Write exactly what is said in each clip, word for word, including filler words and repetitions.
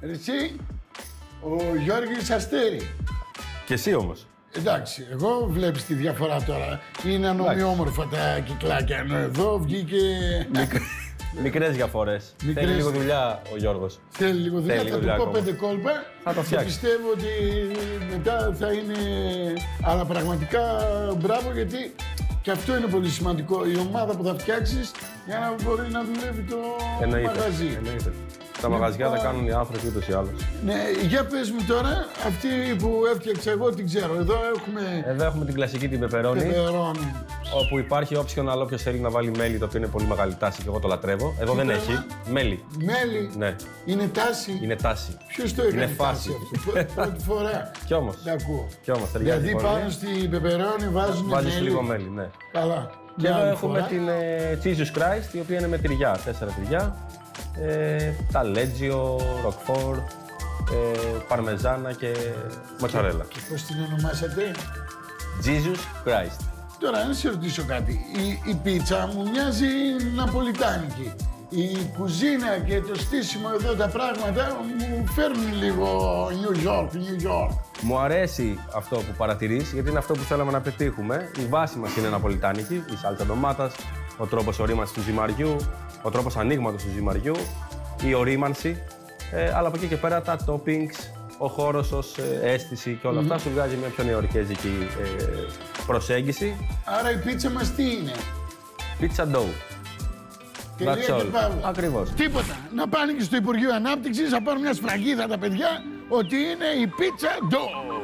Εσύ, ο Γιώργης Αστέρι. Και εσύ όμως. Εντάξει, εγώ βλέπεις τη διαφορά τώρα. Είναι ανομοιόμορφα τα κυκλάκια, ενώ εδώ βγήκε... Μικρές διαφορές. Μικρές... Θέλει λίγο δουλειά ο Γιώργος. Θέλει λίγο δουλειά, Θέλει θα λίγο του πω ακόμα. πέντε κόλπα. Θα το φτιάξει. Πιστεύω ότι μετά θα είναι... Αλλά πραγματικά μπράβο, γιατί και αυτό είναι πολύ σημαντικό. Η ομάδα που θα φτιάξεις για να μπορεί να δουλεύει το Εννοείται. μαγαζί. Εννοείται. Τα μαγαζιά τα κάνουν οι άνθρωποι ούτως ή άλλως. Ναι, για πες μου τώρα, αυτή που έφτιαξα εγώ την ξέρω. Εδώ έχουμε... Εδώ έχουμε την κλασική την πεπερώνη. Πεπερώνη. Όπου υπάρχει optional, όποιος θέλει να βάλει μέλι, το οποίο είναι πολύ μεγάλη τάση και εγώ το λατρεύω. Εδώ Τι δεν πράγμα? έχει. Μέλι. Μέλι. Ναι. Είναι τάση. Είναι τάση. Ποιος το έκανε Είναι τάση φάση. αυτό? Πρω- Πρώτη φορά. Κι όμως. Τα ακούω. Κι όμως ταιριάζει Γιατί πολύ. πάνω στην πεπερώνη βάζουν Βάζεις μέλι. λίγο μέλι, ναι. Καλά. Και Μια εδώ άλλη έχουμε φορά. την ε, Jesus Christ, η οποία είναι με τυριά, τέσσερα τυριά. Ε, τα Leggio, Roquefort, ε, Παρμεζάνα και Μοτσαρέλα. Και πώς την ονομάσατε? Jesus Christ. Τώρα, να σε ρωτήσω κάτι. Η, η πίτσα μου μοιάζει ναπολιτάνικη. Η κουζίνα και το στήσιμο εδώ τα πράγματα μου φέρνουν λίγο New York, New York. Μου αρέσει αυτό που παρατηρείς, γιατί είναι αυτό που θέλαμε να πετύχουμε. Η βάση μας είναι ναπολιτάνικη, η σάλτσα ντομάτας, ο τρόπος ορίμανσης του ζυμαριού, ο τρόπος ανοίγματος του ζυμαριού, η ορίμανση, ε, αλλά από εκεί και πέρα τα toppings, ο χώρος ως ε, αίσθηση και όλα αυτά σου βγάζει μια πιο νεοορκέζικη ε, προσέγγιση. Άρα η πίτσα μας τι είναι? Pizza dough. Τελεία That's και all. παύλα. Ακριβώς. Τίποτα. Να πάνε και στο Υπουργείο Ανάπτυξης, να πάρουν μια σφραγίδα τα παιδιά ότι είναι η πίτσα dough.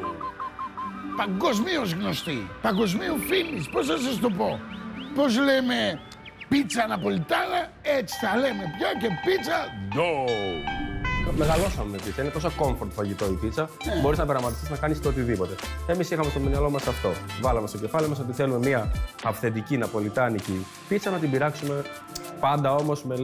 Παγκοσμίως γνωστή. Παγκοσμίου φήμης. Πώς θα σας το πω? Πώς λέμε πίτσα ναπολιτάνα, έτσι θα λέμε πια και πίτσα dough. Μεγαλώσαμε με πίτσα. Είναι τόσο comfort φαγητό η πίτσα. Ναι. Μπορείς να πειραματιστείς να κάνεις το οτιδήποτε. Εμείς είχαμε στο μυαλό μας αυτό. Βάλαμε στο κεφάλι μας ότι θέλουμε μια αυθεντική ναπολιτάνικη πίτσα, να την πειράξουμε πάντα όμως με...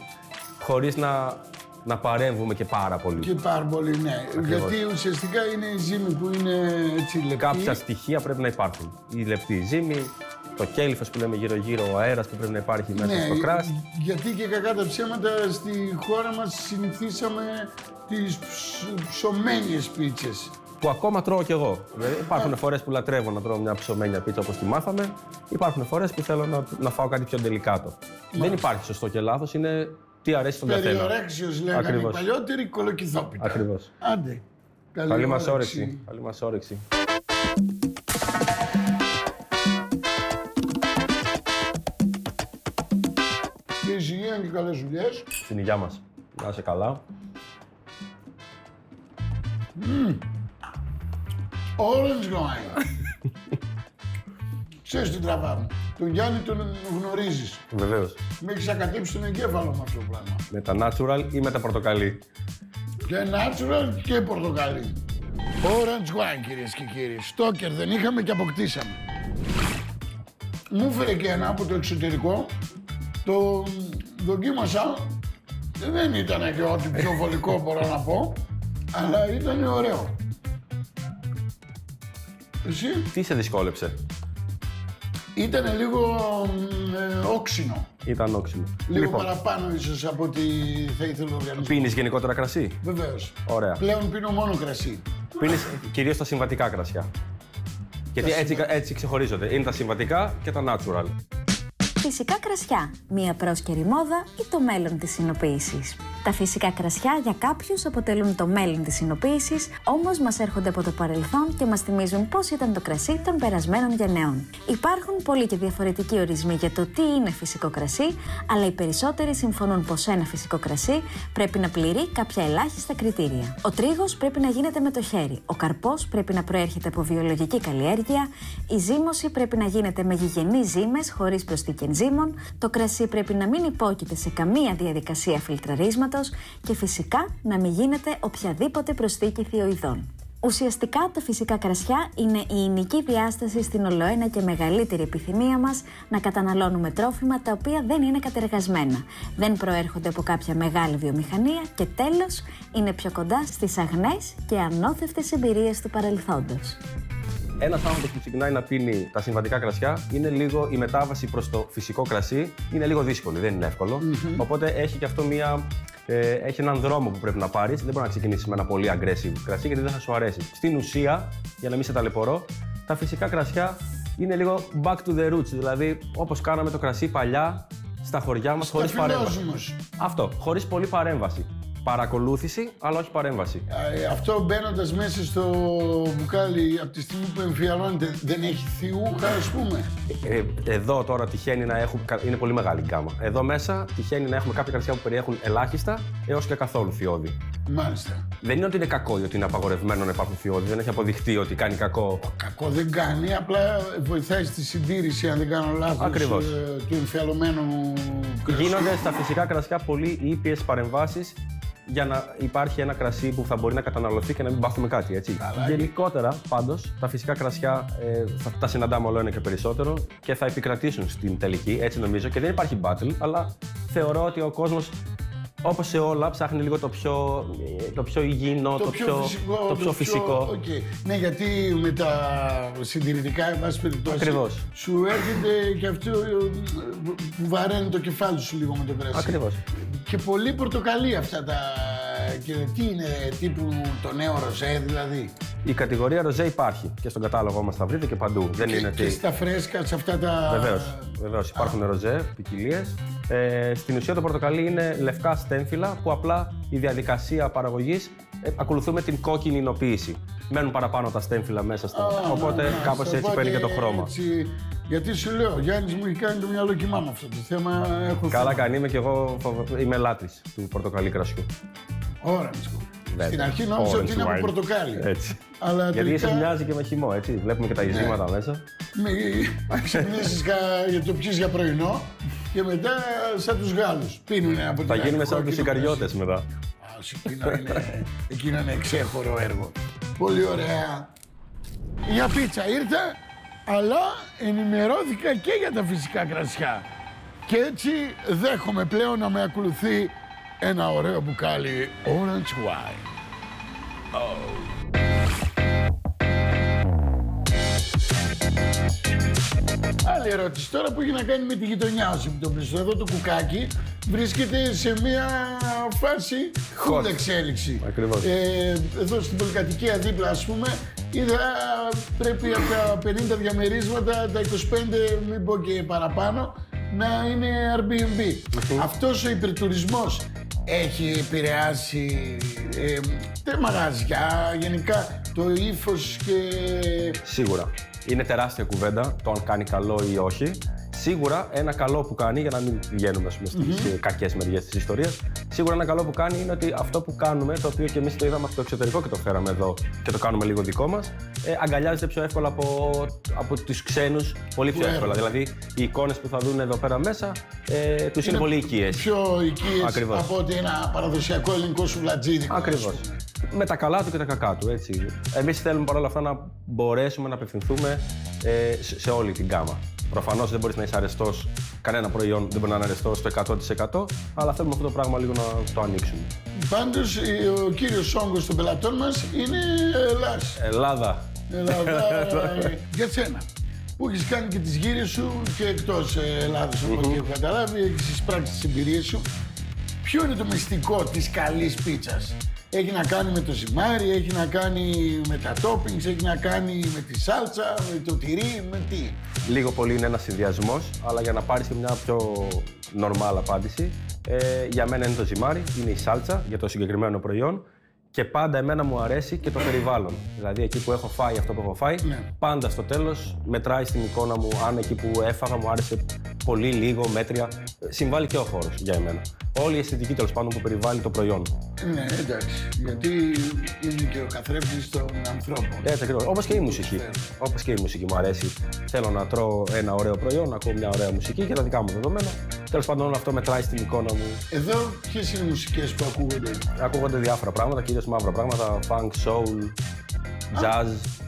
χωρίς να... να παρέμβουμε και πάρα πολύ. Και πάρα πολύ, ναι. Ακριβώς. Γιατί ουσιαστικά είναι η ζύμη που είναι έτσι λεπτή. Κάποια στοιχεία πρέπει να υπάρχουν. Η λεπτή ζύμη, το κέλυφος που λέμε γύρω-γύρω, ο αέρας που πρέπει να υπάρχει μέσα Ναι, στο κράσι. γιατί και κακά τα ψέματα στη χώρα μας συνηθίσαμε τις ψ- ψωμένιες πίτσες. Που ακόμα τρώω κι εγώ. Δηλαδή, υπάρχουν φορές που λατρεύω να τρώω μια ψωμένια πίτσα όπως τη μάθαμε. Υπάρχουν φορές που θέλω να, να φάω κάτι πιο τελικάτο. Δεν υπάρχει σωστό και λάθος, είναι τι αρέσει στον καθένα. Περιορέξιος λέγανε οι Ακριβώς. παλιότεροι, κολοκυθόπιτα. Ακριβώς. Άντε. Καλή μας όρεξη. Καλή μας όρεξη. Και υγεία και καλές δουλειές. Στην υγειά μας. Να είσαι καλά. Orange wine. Ξέρεις τι τραβάμε. Τον Γιάννη τον γνωρίζεις. Βεβαίως. Με έχεις ακατέψει τον εγκέφαλο με αυτό το πράγμα. Με τα natural ή με τα πορτοκαλί. Και natural και πορτοκαλί. Orange wine, κυρίες και κύριοι. Στόκερ δεν είχαμε και αποκτήσαμε. Μου έφερε και ένα από το εξωτερικό. Το δοκίμασα. Δεν ήταν και ό,τι πιο βολικό μπορώ να πω. Αλλά ήταν ωραίο. Εσύ? Τι σε δυσκόλεψε? Ήταν λίγο ε, όξινο. Ήταν όξιμο. Λίγο παραπάνω ίσως από ό,τι θα ήθελε ο οργανισμός. Πίνεις γενικότερα κρασί? Βεβαίως. Ωραία. Πλέον πίνω μόνο κρασί. Πίνεις κυρίως τα συμβατικά κρασιά. Γιατί Τα έτσι, έτσι ξεχωρίζονται. Είναι τα συμβατικά και τα natural. Φυσικά κρασιά, μία πρόσκαιρη μόδα ή το μέλλον της συνοποίησης. Τα φυσικά κρασιά για κάποιους αποτελούν το μέλλον της συνοποίησης, όμως μας έρχονται από το παρελθόν και μας θυμίζουν πώς ήταν το κρασί των περασμένων γενναιών. Υπάρχουν πολλοί και διαφορετικοί ορισμοί για το τι είναι φυσικό κρασί, αλλά οι περισσότεροι συμφωνούν πως ένα φυσικό κρασί πρέπει να πληρεί κάποια ελάχιστα κριτήρια. Ο τρίγος πρέπει να γίνεται με το χέρι, ο καρπός πρέπει να προέρχεται από βιολογική καλλιέργεια, η ζύμωση πρέπει να γίνεται με γηγενείς ζύμες χωρίς προσθήκη ενζύμων, το κρασί πρέπει να μην υπόκειται σε καμία διαδικασία φιλτραρίσματος και φυσικά να μην γίνεται οποιαδήποτε προσθήκη θειοειδών. Ουσιαστικά τα φυσικά κρασιά είναι η ηνική διάσταση στην ολοένα και μεγαλύτερη επιθυμία μας να καταναλώνουμε τρόφιμα τα οποία δεν είναι κατεργασμένα, δεν προέρχονται από κάποια μεγάλη βιομηχανία και τέλος είναι πιο κοντά στις αγνές και ανώθευτες εμπειρίες του παρελθόντος. Ένας άνθρωπος που ξεκινάει να πίνει τα συμβατικά κρασιά, είναι λίγο η μετάβαση προς το φυσικό κρασί είναι λίγο δύσκολη, δεν είναι εύκολο. Mm-hmm. Οπότε έχει και αυτό μία Ε, έχει έναν δρόμο που πρέπει να πάρεις. Δεν μπορεί να ξεκινήσεις με ένα πολύ aggressive κρασί γιατί δεν θα σου αρέσει. Στην ουσία, για να μην σε ταλαιπωρώ, τα φυσικά κρασιά είναι λίγο back to the roots. Δηλαδή, όπως κάναμε το κρασί παλιά στα χωριά μας, χωρίς παρέμβαση. Αυτό, χωρίς πολύ παρέμβαση. Παρακολούθηση, αλλά όχι παρέμβαση. Ε, αυτό μπαίνοντας μέσα στο μπουκάλι από τη στιγμή που εμφιαλώνεται, δεν έχει θιούχα, ας πούμε. Ε, εδώ τώρα τυχαίνει να έχουν. Είναι πολύ μεγάλη γκάμα. Εδώ μέσα τυχαίνει να έχουμε κάποια κρασιά που περιέχουν ελάχιστα έως και καθόλου θειώδη. Μάλιστα. Δεν είναι ότι είναι κακό ή ότι είναι απαγορευμένο να υπάρχουν θειώδη. Δεν έχει αποδειχτεί ότι κάνει κακό. Κακό δεν κάνει, απλά βοηθάει στη συντήρηση, αν δεν κάνω λάθος, Ακριβώς. ε, του εμφιαλωμένου κρασιού. Γίνονται στα φυσικά κρασιά πολύ ήπιες παρεμβάσεις για να υπάρχει ένα κρασί που θα μπορεί να καταναλωθεί και να μην πάθουμε κάτι, έτσι. Καλά. Γενικότερα, πάντως, τα φυσικά κρασιά ε, θα τα συναντάμε όλο ένα και περισσότερο και θα επικρατήσουν στην τελική, έτσι νομίζω. Και δεν υπάρχει battle, αλλά θεωρώ ότι ο κόσμος, όπως σε όλα, ψάχνει λίγο το πιο, το πιο υγιεινό, το, το πιο, πιο φυσικό. Το πιο φυσικό. Okay. Ναι, γιατί με τα συντηρητικά, εν πάση περιπτώσει, Ακριβώς. σου έρχεται και αυτό που βαραίνει το κεφάλι σου λίγο με το κρασί. Ακριβώς. Και πολύ πορτοκαλί αυτά τα... Και τι είναι, τύπου το νέο ροζέ, δηλαδή. Η κατηγορία ροζέ υπάρχει και στον κατάλογο μας θα βρείτε και παντού. Δεν Και, είναι και ότι... στα φρέσκα, σε αυτά τα... Βεβαίως, βεβαίως υπάρχουν Α. ροζέ, ποικιλίες. Ε, στην ουσία το πορτοκαλί είναι λευκά στέμφυλλα που απλά η διαδικασία παραγωγής ε, ακολουθούμε την κόκκινη εινοποίηση. Μένουν παραπάνω τα στέμφυλλα μέσα στα... Α, οπότε ναι, ναι, κάπως έτσι παίρνει και το χρώμα. Έτσι, γιατί σου λέω, ο Γιάννης μου έχει κάνει το μυαλό κοιμά με αυτό το θέμα. Έχω Καλά θέμα. κάνει, είμαι και εγώ είμαι λάτρης του πορτοκαλί κρασιού. Orange. Στην αρχή νόμιζα ότι είναι από πορτοκάλι. Έτσι. Αλλά γιατί τελικά... ίσως μοιάζει και με χυμό, έτσι. Βλέπουμε και τα ειζήματα ναι. μέσα. Με ξυπνήσεις για το πιείς για πρωινό και μετά σαν τους Γάλλους. Πίνουνε από την Θα γίνουμε σαν τους Ικαριώτες μετά. Εκείνο είναι, εκείνο είναι εξέχωρο έργο. Πολύ ωραία. Για πίτσα ήρθα, αλλά ενημερώθηκα και για τα φυσικά κρασιά. Και έτσι δέχομαι πλέον να με ακολουθεί ένα ωραίο μπουκάλι orange wine. Oh. Άλλη ερώτηση τώρα που έχει να κάνει με τη γειτονιά σου. Το πλησό εδώ το κουκάκι βρίσκεται σε μια φάση χούντα εξέλιξη. Ακριβώς. Ε, εδώ στην πολυκατοικία δίπλα, ας πούμε, είδα πρέπει από τα πενήντα διαμερίσματα, τα είκοσι πέντε, μην πω και παραπάνω, να είναι Airbnb. Mm-hmm. Αυτός ο υπερτουρισμός έχει επηρεάσει ε, τα μαγαζιά, γενικά το ύφος και... Σίγουρα. Είναι τεράστια κουβέντα το αν κάνει καλό ή όχι. Σίγουρα ένα καλό που κάνει, για να μην βγαίνουμε ας πούμε, στις mm-hmm. κακές μεριές της ιστορίας, σίγουρα ένα καλό που κάνει είναι ότι αυτό που κάνουμε, το οποίο και εμείς το είδαμε από το εξωτερικό και το φέραμε εδώ και το κάνουμε λίγο δικό μας, ε, αγκαλιάζεται πιο εύκολα από, από τους ξένους, πολύ πιο εύκολα. Yeah. Δηλαδή, οι εικόνες που θα δουν εδώ πέρα μέσα, ε, τους είναι, είναι πολύ οικίες. Πιο οικίες από ότι ένα παραδοσιακό ελληνικό σουβλατζίδικο. Ακριβώς. Με τα καλά του και τα κακά του, έτσι. Εμείς θέλουμε παρόλα αυτά να μπορέσουμε να απευθυνθούμε ε, σε όλη την γκάμα. Προφανώς δεν μπορείς να είσαι αρεστός, κανένα προϊόν δεν μπορεί να είναι αρεστό στο εκατό τοις εκατό, αλλά θέλουμε αυτό το πράγμα λίγο να το ανοίξουμε. Πάντως, ο κύριος όγκος των πελατών μας είναι Ελλάς. Ελλάδα. Ελλάδα. Για σένα, που έχεις κάνει και τις γύρες σου και εκτός Ελλάδος, από ό,τι έχω καταλάβει, έχεις εισπράξει τις εμπειρίες σου. Ποιο είναι το μυστικό της καλής πίτσας? Έχει να κάνει με το ζυμάρι, έχει να κάνει με τα toppings, έχει να κάνει με τη σάλτσα, με το τυρί, με τι? Λίγο πολύ είναι ένας συνδυασμός, αλλά για να πάρεις και μια πιο normal απάντηση, ε, για μένα είναι το ζυμάρι, είναι η σάλτσα για το συγκεκριμένο προϊόν και πάντα εμένα μου αρέσει και το περιβάλλον. Δηλαδή εκεί που έχω φάει αυτό που έχω φάει, ναι. πάντα στο τέλος μετράει στην εικόνα μου αν εκεί που έφαγα μου άρεσε πολύ, λίγο, μέτρια. Συμβάλλει και ο χώρος για εμένα. Όλη η αισθητική τέλος πάντων που περιβάλλει το προϊόν. Ναι, εντάξει. Γιατί είναι και ο καθρέφτης των ανθρώπων. Έτσι ακριβώς. Όπως και η μουσική. Όπως και η μουσική μου αρέσει. Θέλω να τρώω ένα ωραίο προϊόν, να ακούω μια ωραία μουσική και τα δικά μου δεδομένα. Τέλος πάντων, όλο αυτό μετράει στην εικόνα μου. Εδώ, ποιες είναι οι μουσικές που ακούγονται? Ακούγονται διάφορα πράγματα, κυρίως μαύρα πράγματα. Funk, soul, jazz.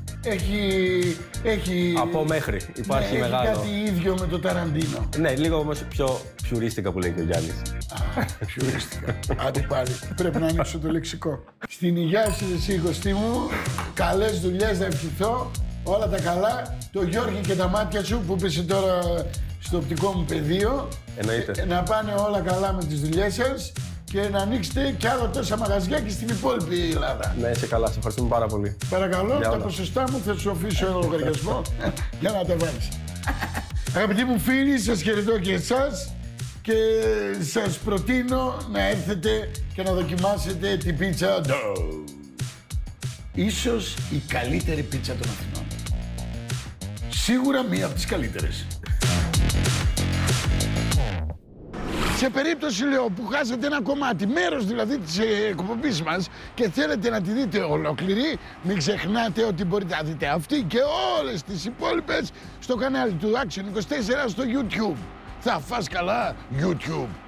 Έχει, έχει... Από μέχρι. Υπάρχει ναι, μεγάλο. Έχει κάτι ίδιο με το Ταραντίνο. Ναι, λίγο όμως πιο πιουρίστικα που λέει και ο Γιάννης. Α, πιουρίστικα. Άντε πάλι. Πρέπει να ανοίξω το λεξικό. Στην υγειά σου, εσύ, Κωστή μου. Καλές δουλειές, να ευχηθώ. Όλα τα καλά. Το Γιώργη και τα μάτια σου που πέσε τώρα στο οπτικό μου πεδίο. Εννοείται. Να πάνε όλα καλά με τις δουλειές σας. και να ανοίξετε κι άλλα τόσα μαγαζιά και στην υπόλοιπη Ελλάδα. Ναι, είσαι καλά. Σε ευχαριστούμε πάρα πολύ. Παρακαλώ, Για τα όλα. ποσοστά μου θα σου αφήσω ένα λογαριασμό για να τα βάλεις. Αγαπητοί μου φίλοι, σας χαιρετώ και εσάς και σας προτείνω να έρθετε και να δοκιμάσετε την πίτσα Dough. Ίσως η καλύτερη πίτσα των Αθηνών. Σίγουρα μία από τις καλύτερες. Σε περίπτωση, λέω, που χάσατε ένα κομμάτι, μέρος δηλαδή της εκπομπής μας και θέλετε να τη δείτε ολόκληρη, μην ξεχνάτε ότι μπορείτε να δείτε αυτή και όλες τις υπόλοιπες στο κανάλι του Action είκοσι τέσσερα στο YouTube. Θα φας καλά YouTube.